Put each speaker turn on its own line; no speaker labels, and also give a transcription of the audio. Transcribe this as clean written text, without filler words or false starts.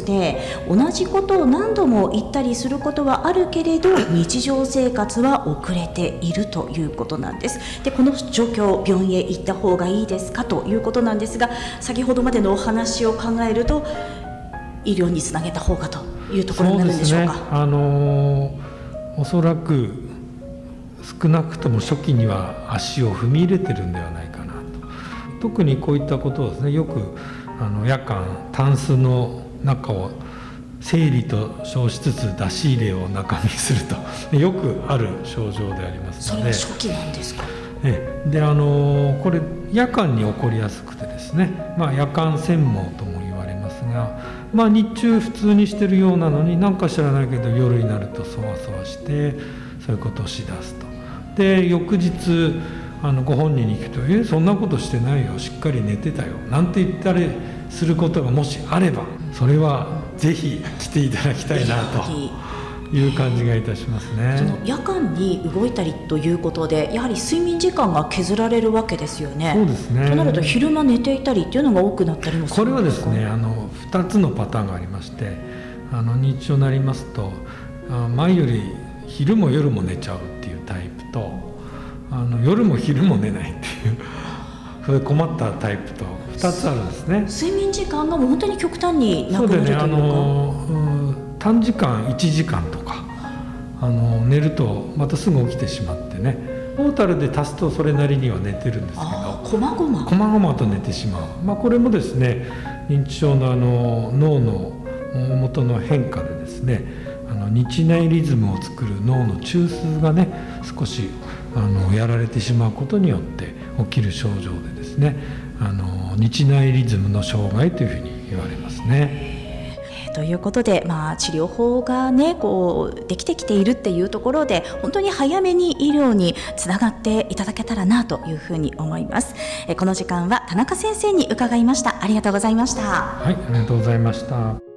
して同じことを何度も言ったりすることはあるけれど日常生活は遅れているということなんです。でこの状況、病院へ行った方がいいですかということなんですが、先ほどまでのお話を考えると医療につなげた方がというところになるんでしょうか。
おそらく少なくとも初期には足を踏み入れてるんではないかなと。特にこういったことをですね、よく夜間タンスの中を整理と称しつつ出し入れを中身するとよくある症状でありますので、
それは初期なんですか。
でこれ夜間に起こりやすくてですね、夜間専門とも言われますが、日中普通にしてるようなのになんか知らないけど夜になるとそわそわしてそういうことをしだすと。で翌日ご本人に聞くとそんなことしてないよ、しっかり寝てたよなんて言ったりすることがもしあれば、それはぜひ来ていただきたいなという感じがいたしますね。
その夜間に動いたりということでやはり睡眠時間が削られるわけですよね。
そうですね。
となると昼間寝ていたりっていうのが多くなったりもするんですか。
これはですね2つのパターンがありまして、認知症になりますと前より昼も夜も寝ちゃうっていうタイプと夜も昼も寝ないっていうそれ困ったタイプと2つあるんですね。
睡眠時間がもう本当に極端になくなるというか、
短時間1時間とか寝るとまたすぐ起きてしまってね、トータルで足すとそれなりには寝てるんですけど、
こまごま
と寝てしまう、これもですね認知症の脳の大元の変化でですね日内リズムを作る脳の中枢がね少しやられてしまうことによって起きる症状でですね日内リズムの障害というふうに言われますね。
ということで、治療法がねできてきているっていうところで本当に早めに医療につながっていただけたらなというふうに思います。この時間は田中先生に伺いました。ありがとうございました。
はい、ありがとうございました。